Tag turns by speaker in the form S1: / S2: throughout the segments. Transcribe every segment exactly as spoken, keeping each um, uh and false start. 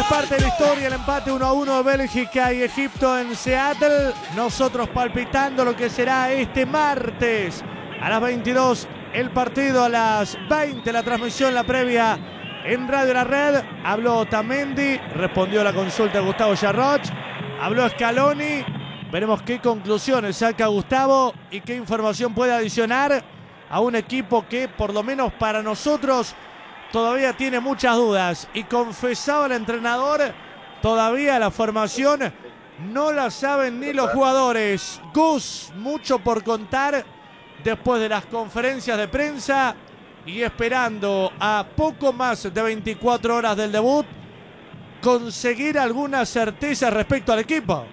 S1: parte de la historia, el empate uno a uno de Bélgica y Egipto en Seattle. Nosotros palpitando lo que será este martes a las veintidós. El partido a las veinte, la transmisión, la previa en Radio La Red. Habló Otamendi, respondió a la consulta de Gustavo Yarroch. Habló Scaloni. Veremos qué conclusiones saca Gustavo y qué información puede adicionar a un equipo que, por lo menos para nosotros, todavía tiene muchas dudas. Y confesaba el entrenador, todavía la formación no la saben ni los jugadores. Gus, mucho por contar después de las conferencias de prensa y esperando a poco más de veinticuatro horas del debut conseguir alguna certeza respecto al equipo.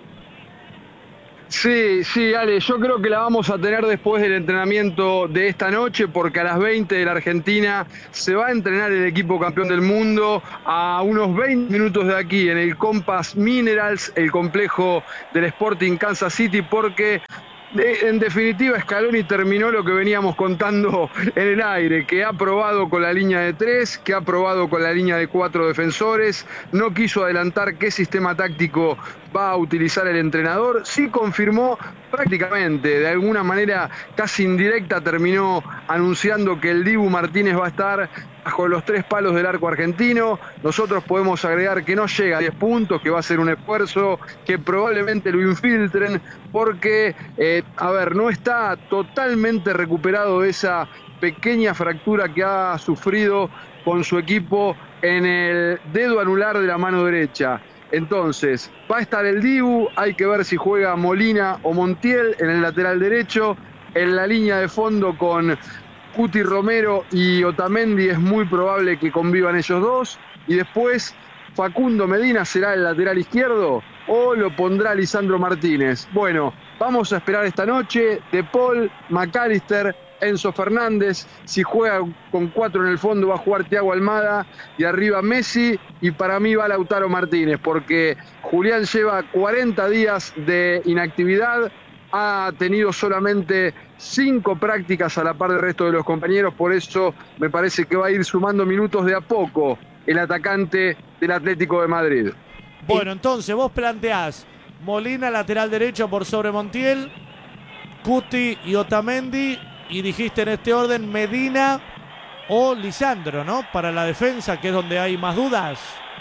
S2: Sí, sí, Ale, yo creo que la vamos a tener después del entrenamiento de esta noche, porque a las veinte de la Argentina se va a entrenar el equipo campeón del mundo a unos veinte minutos de aquí en el Compass Minerals, el complejo del Sporting Kansas City, porque en definitiva Scaloni terminó lo que veníamos contando en el aire, que ha probado con la línea de tres, que ha probado con la línea de cuatro defensores, no quiso adelantar qué sistema táctico va a utilizar el entrenador. Sí confirmó prácticamente, de alguna manera casi indirecta, terminó anunciando que el Dibu Martínez va a estar bajo los tres palos del arco argentino. Nosotros podemos agregar que no llega a diez puntos, que va a ser un esfuerzo, que probablemente lo infiltren, porque, eh, a ver, no está totalmente recuperado de esa pequeña fractura que ha sufrido con su equipo en el dedo anular de la mano derecha. Entonces, va a estar el Dibu, hay que ver si juega Molina o Montiel en el lateral derecho. En la línea de fondo con Cuti Romero y Otamendi es muy probable que convivan ellos dos. Y después, Facundo Medina será el lateral izquierdo o lo pondrá Lisandro Martínez. Bueno, vamos a esperar esta noche. De Paul, McAllister, Enzo Fernández. Si juega con cuatro en el fondo va a jugar Thiago Almada y arriba Messi, y para mí va Lautaro Martínez, porque Julián lleva cuarenta días de inactividad, ha tenido solamente cinco prácticas a la par del resto de los compañeros, por eso me parece que va a ir sumando minutos de a poco el atacante del Atlético de Madrid.
S1: Bueno, entonces vos planteás Molina lateral derecho por sobre Montiel, Cuti y Otamendi, y dijiste en este orden Medina o Lisandro, ¿no? Para la defensa, que es donde hay más dudas.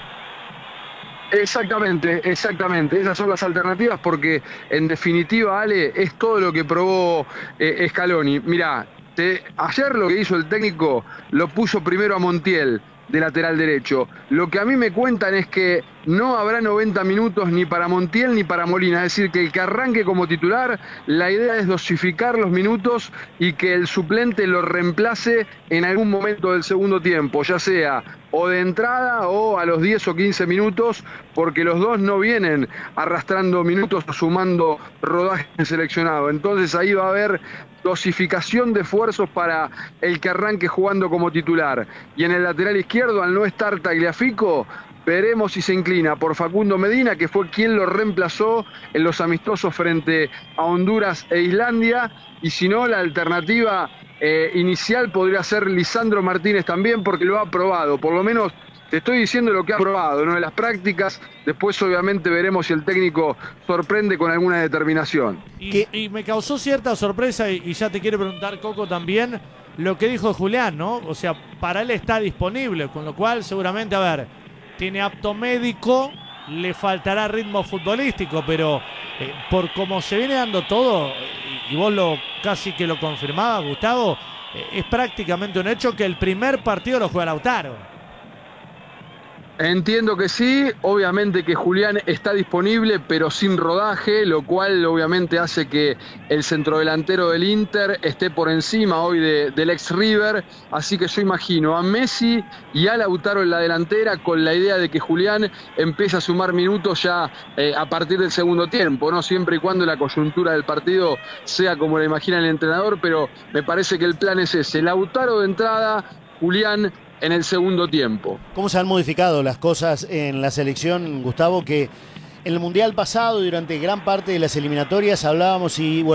S2: Exactamente, exactamente. Esas son las alternativas, porque en definitiva, Ale, es todo lo que probó eh, Scaloni. Mirá, te, ayer lo que hizo el técnico, lo puso primero a Montiel de lateral derecho. Lo que a mí me cuentan es que no habrá noventa minutos ni para Montiel ni para Molina, es decir, que el que arranque como titular, la idea es dosificar los minutos y que el suplente lo reemplace en algún momento del segundo tiempo, ya sea o de entrada o a los diez o quince minutos, porque los dos no vienen arrastrando minutos o sumando rodaje seleccionado. Entonces ahí va a haber dosificación de esfuerzos para el que arranque jugando como titular. Y en el lateral izquierdo, al no estar Tagliafico, veremos si se inclina por Facundo Medina, que fue quien lo reemplazó en los amistosos frente a Honduras e Islandia, y si no, la alternativa eh, inicial podría ser Lisandro Martínez también, porque lo ha probado. Por lo menos te estoy diciendo lo que ha probado, ¿no? En las prácticas. Después obviamente veremos si el técnico sorprende con alguna determinación.
S1: Y, y me causó cierta sorpresa, y, y ya te quiero preguntar, Coco, también lo que dijo Julián, ¿no? O sea, para él está disponible, con lo cual seguramente, a ver, tiene apto médico, le faltará ritmo futbolístico, pero eh, por cómo se viene dando todo, y, y vos lo casi que lo confirmabas, Gustavo, eh, es prácticamente un hecho que el primer partido lo juega Lautaro.
S2: Entiendo que sí, obviamente que Julián está disponible, pero sin rodaje, lo cual obviamente hace que el centrodelantero del Inter esté por encima hoy de, del ex River, así que yo imagino a Messi y a Lautaro en la delantera, con la idea de que Julián empiece a sumar minutos ya eh, a partir del segundo tiempo, ¿no? Siempre y cuando la coyuntura del partido sea como la imagina el entrenador, pero me parece que el plan es ese: Lautaro de entrada, Julián en el segundo tiempo.
S3: ¿Cómo se han modificado las cosas en la selección, Gustavo? Que en el Mundial pasado y durante gran parte de las eliminatorias hablábamos y...